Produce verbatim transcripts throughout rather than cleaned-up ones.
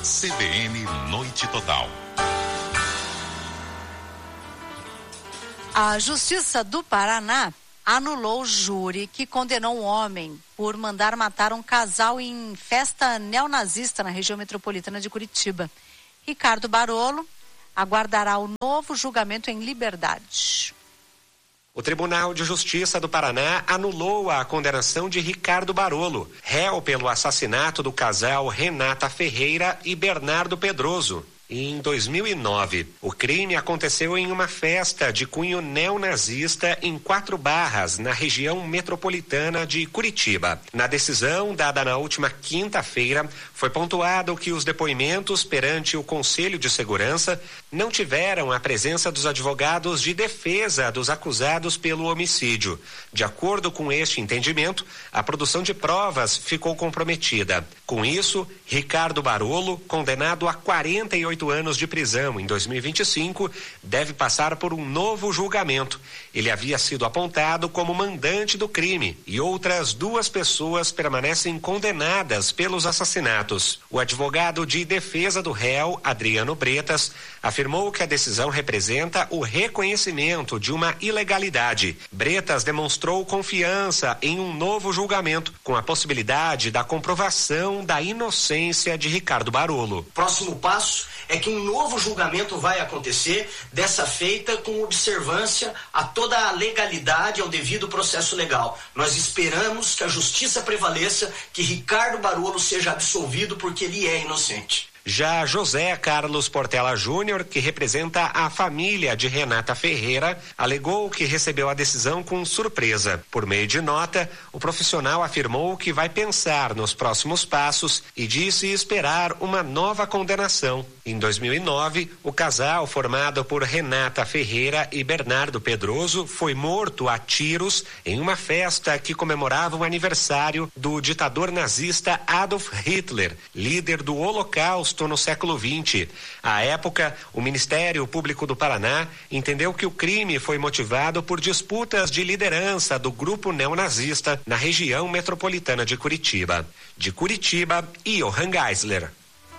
C B N Noite Total. A Justiça do Paraná anulou o júri que condenou um homem por mandar matar um casal em festa neonazista na região metropolitana de Curitiba. Ricardo Barolo aguardará o novo julgamento em liberdade. O Tribunal de Justiça do Paraná anulou a condenação de Ricardo Barolo, réu pelo assassinato do casal Renata Ferreira e Bernardo Pedroso. Em dois mil e nove, o crime aconteceu em uma festa de cunho neonazista em Quatro Barras, na região metropolitana de Curitiba. Na decisão dada na última quinta-feira, foi pontuado que os depoimentos perante o Conselho de Segurança não tiveram a presença dos advogados de defesa dos acusados pelo homicídio. De acordo com este entendimento, a produção de provas ficou comprometida. Com isso, Ricardo Barolo, condenado a quarenta e oito anos de prisão em dois mil e vinte e cinco, deve passar por um novo julgamento. Ele havia sido apontado como mandante do crime e outras duas pessoas permanecem condenadas pelos assassinatos. O advogado de defesa do réu, Adriano Bretas, afirmou que a decisão representa o reconhecimento de uma ilegalidade. Bretas demonstrou confiança em um novo julgamento, com a possibilidade da comprovação da inocência de Ricardo Barolo. Próximo passo é que um novo julgamento vai acontecer, dessa feita com observância a toda a legalidade, ao devido processo legal. Nós esperamos que a justiça prevaleça, que Ricardo Barolo seja absolvido porque ele é inocente. Já José Carlos Portela Júnior, que representa a família de Renata Ferreira, alegou que recebeu a decisão com surpresa. Por meio de nota, o profissional afirmou que vai pensar nos próximos passos e disse esperar uma nova condenação. Em dois mil e nove, o casal formado por Renata Ferreira e Bernardo Pedroso foi morto a tiros em uma festa que comemorava o aniversário do ditador nazista Adolf Hitler, líder do Holocausto no século vinte. À época, o Ministério Público do Paraná entendeu que o crime foi motivado por disputas de liderança do grupo neonazista na região metropolitana de Curitiba. De Curitiba, Johan Geisler.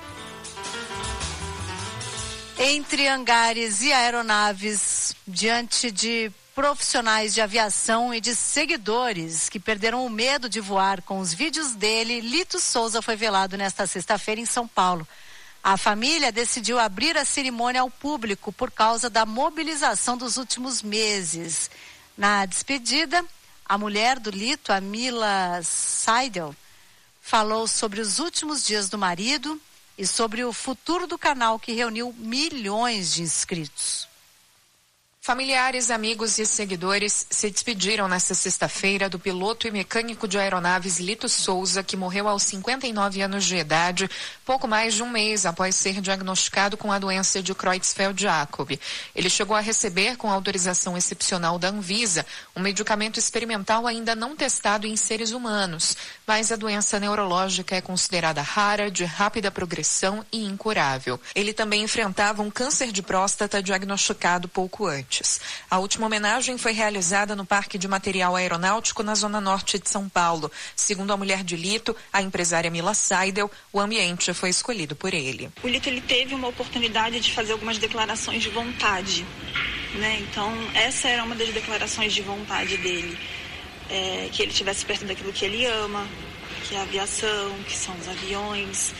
Entre hangares e aeronaves, diante de profissionais de aviação e de seguidores que perderam o medo de voar com os vídeos dele, Lito Souza foi velado nesta sexta-feira em São Paulo. A família decidiu abrir a cerimônia ao público por causa da mobilização dos últimos meses. Na despedida, a mulher do Lito, a Mila Seidel, falou sobre os últimos dias do marido e sobre o futuro do canal que reuniu milhões de inscritos. Familiares, amigos e seguidores se despediram nesta sexta-feira do piloto e mecânico de aeronaves Lito Souza, que morreu aos cinquenta e nove anos de idade, pouco mais de um mês após ser diagnosticado com a doença de Creutzfeldt-Jakob. Ele chegou a receber, com autorização excepcional da Anvisa, um medicamento experimental ainda não testado em seres humanos, mas a doença neurológica é considerada rara, de rápida progressão e incurável. Ele também enfrentava um câncer de próstata diagnosticado pouco antes. A última homenagem foi realizada no Parque de Material Aeronáutico, na zona norte de São Paulo. Segundo a mulher de Lito, a empresária Mila Seidel, o ambiente foi escolhido por ele. O Lito ele teve uma oportunidade de fazer algumas declarações de vontade, né? Então, essa era uma das declarações de vontade dele, é, que ele estivesse perto daquilo que ele ama, que é a aviação, que são os aviões.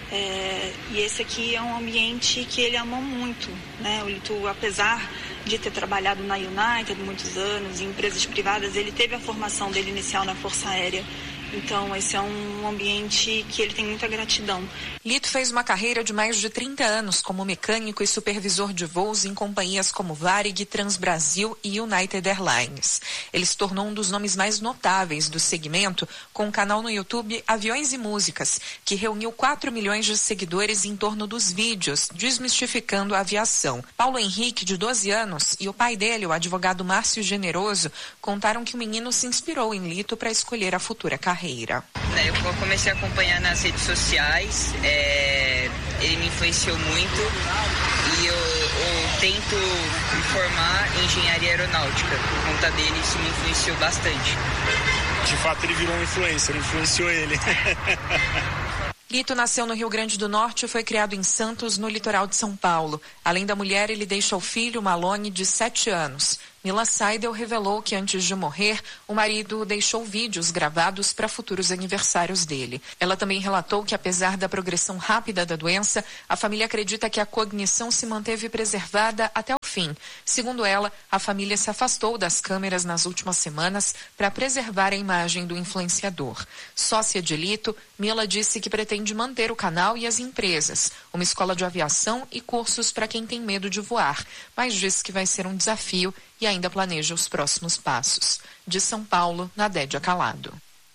É, e esse aqui é um ambiente que ele amou muito, né? O Lito, apesar de ter trabalhado na United muitos anos, em empresas privadas, ele teve a formação dele inicial na Força Aérea. Então, esse é um ambiente que ele tem muita gratidão. Lito fez uma carreira de mais de trinta anos como mecânico e supervisor de voos em companhias como Varig, Transbrasil e United Airlines. Ele se tornou um dos nomes mais notáveis do segmento, com um canal no YouTube Aviões e Músicas, que reuniu quatro milhões de seguidores em torno dos vídeos, desmistificando a aviação. Paulo Henrique, de doze anos, e o pai dele, o advogado Márcio Generoso, contaram que o menino se inspirou em Lito para escolher a futura carreira. Eu comecei a acompanhar nas redes sociais, é, ele me influenciou muito e eu, eu tento me formar em engenharia aeronáutica. Por conta dele, isso me influenciou bastante. De fato, ele virou um influencer, influenciou ele. Lito nasceu no Rio Grande do Norte e foi criado em Santos, no litoral de São Paulo. Além da mulher, ele deixa o filho, Malone, de sete anos. Mila Seidel revelou que antes de morrer, o marido deixou vídeos gravados para futuros aniversários dele. Ela também relatou que, apesar da progressão rápida da doença, a família acredita que a cognição se manteve preservada até o fim. Segundo ela, a família se afastou das câmeras nas últimas semanas para preservar a imagem do influenciador. Sócia de Lito, Mila disse que pretende manter o canal e as empresas, uma escola de aviação e cursos para quem tem medo de voar, mas disse que vai ser um desafio e ainda planeja os próximos passos. De São Paulo, Nadédia Calado.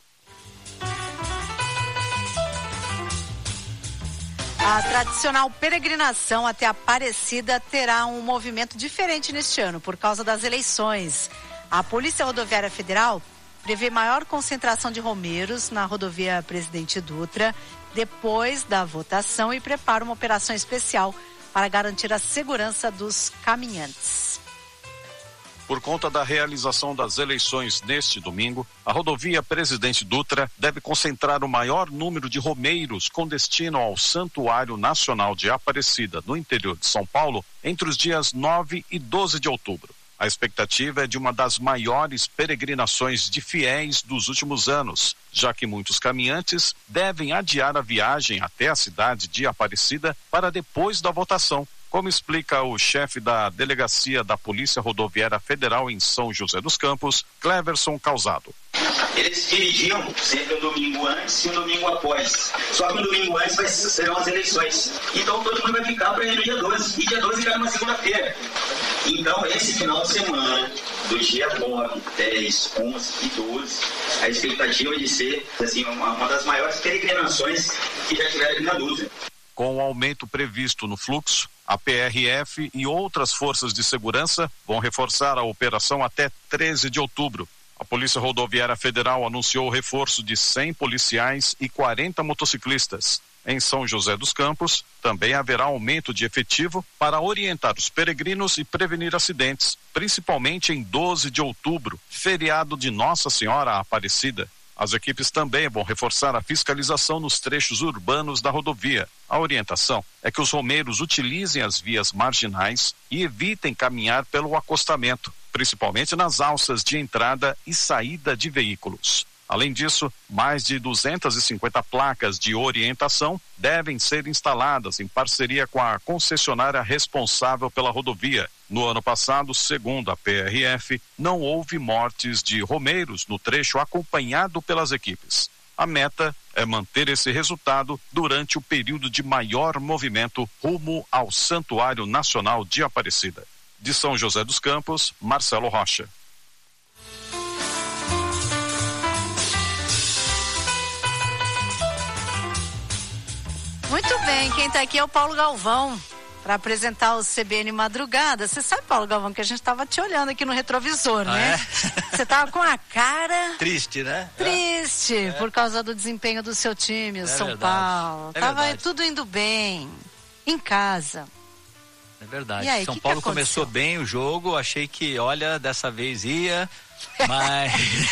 A tradicional peregrinação até Aparecida terá um movimento diferente neste ano, por causa das eleições. A Polícia Rodoviária Federal prevê maior concentração de romeiros na rodovia Presidente Dutra depois da votação e prepara uma operação especial para garantir a segurança dos caminhantes. Por conta da realização das eleições neste domingo, a rodovia Presidente Dutra deve concentrar o maior número de romeiros com destino ao Santuário Nacional de Aparecida, no interior de São Paulo, entre os dias nove e doze de outubro. A expectativa é de uma das maiores peregrinações de fiéis dos últimos anos, já que muitos caminhantes devem adiar a viagem até a cidade de Aparecida para depois da votação, como explica o chefe da Delegacia da Polícia Rodoviária Federal em São José dos Campos, Cleverson Causado. Eles dividiam sempre um domingo antes e um domingo após. Só que um domingo antes vai, serão as eleições. Então todo mundo vai ficar para ir no dia doze. E dia doze cai numa segunda-feira. Então esse final de semana, do dia nove, dez, onze e doze, a expectativa é de ser assim, uma, uma das maiores peregrinações que já tiveram aqui na Dutra. Com o aumento previsto no fluxo, a P R F e outras forças de segurança vão reforçar a operação até treze de outubro. A Polícia Rodoviária Federal anunciou o reforço de cem policiais e quarenta motociclistas. Em São José dos Campos, também haverá aumento de efetivo para orientar os peregrinos e prevenir acidentes, principalmente em doze de outubro, feriado de Nossa Senhora Aparecida. As equipes também vão reforçar a fiscalização nos trechos urbanos da rodovia. A orientação é que os romeiros utilizem as vias marginais e evitem caminhar pelo acostamento, principalmente nas alças de entrada e saída de veículos. Além disso, mais de duzentas e cinquenta placas de orientação devem ser instaladas em parceria com a concessionária responsável pela rodovia. No ano passado, segundo a P R F, não houve mortes de romeiros no trecho acompanhado pelas equipes. A meta é manter esse resultado durante o período de maior movimento rumo ao Santuário Nacional de Aparecida. De São José dos Campos, Marcelo Rocha. Muito bem, quem está aqui é o Paulo Galvão, para apresentar o C B N Madrugada. Você sabe, Paulo Galvão, que a gente estava te olhando aqui no retrovisor, ah, né? É? Você estava com a cara... Triste, né? Triste, é. por causa do desempenho do seu time, o é São verdade. Paulo. É tava verdade. tudo indo bem, em casa. É verdade. E aí, São que Paulo que começou bem o jogo, achei que, olha, dessa vez ia... mas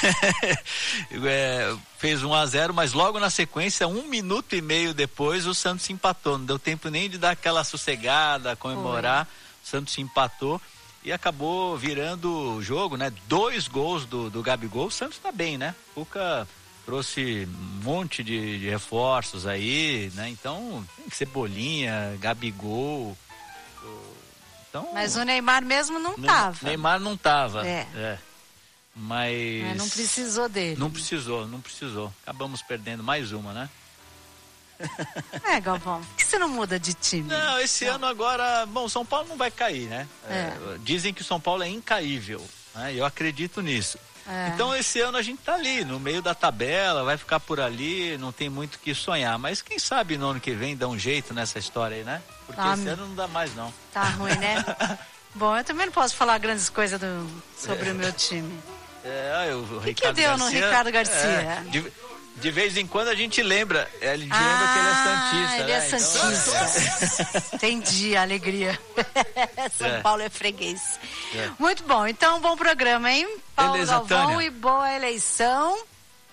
é, fez um a zero, mas logo na sequência, um minuto e meio depois, o Santos empatou. Não deu tempo nem de dar aquela sossegada, comemorar. O Santos empatou e acabou virando o jogo, né? Dois gols do, do Gabigol. O Santos tá bem, né? O Cuca trouxe um monte de, de reforços aí, né? Então, tem que ser Cebolinha, Gabigol. Então, mas o Neymar mesmo não ne- tava. Neymar não tava. É. é. Mas... Mas não precisou dele. Não precisou, não precisou. Acabamos perdendo mais uma, né? É, Galvão, por que você não muda de time? Não, esse não. ano agora... Bom, São Paulo não vai cair, né? É. É, dizem que o São Paulo é incaível, né? Eu acredito nisso. É. Então esse ano a gente tá ali, no meio da tabela, vai ficar por ali, não tem muito o que sonhar. Mas quem sabe no ano que vem dá um jeito nessa história aí, né? Porque tá, esse ano não dá mais, não. Tá ruim, né? Bom, eu também não posso falar grandes coisas do, sobre é. o meu time. É, o, o que, que deu Garcia, no Ricardo Garcia? É, de, de vez em quando a gente lembra, a gente ah, lembra que ele é santista. Ele né? é santista. Então... Entendi a alegria. São é. Paulo é freguês. É. Muito bom, então bom programa, hein? Paulo Beleza, Galvão Tânia. E boa eleição.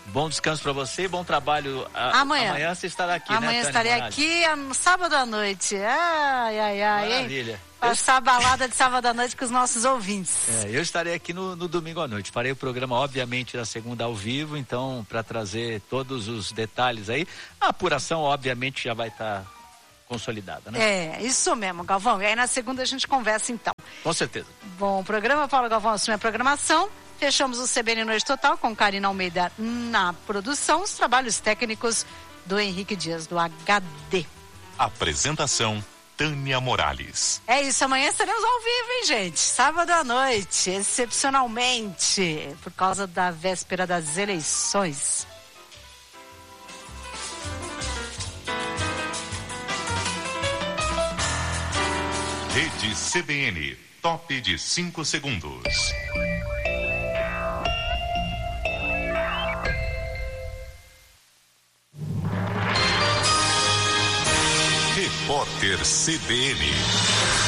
Bom descanso para você, bom trabalho. A, amanhã. Amanhã você estará aqui, amanhã né, estarei Morales? aqui a, sábado à noite. Ai, ai, ai. Maravilha. Hein? Passar a balada de sábado à noite com os nossos ouvintes. É, eu estarei aqui no, no domingo à noite. Farei o programa, obviamente, na segunda ao vivo, então, para trazer todos os detalhes aí. A apuração, obviamente, já vai estar tá consolidada, né? É, isso mesmo, Galvão. E aí na segunda a gente conversa, então. Com certeza. Bom, o programa Paulo Galvão assume a programação. Fechamos o C B N Noite Total com Karina Almeida na produção. Os trabalhos técnicos do Henrique Dias, do H D. Apresentação Tânia Morales. É isso, amanhã estaremos ao vivo, hein, gente? Sábado à noite, excepcionalmente, por causa da véspera das eleições. Rede C B N, top de cinco segundos. Repórter C B N.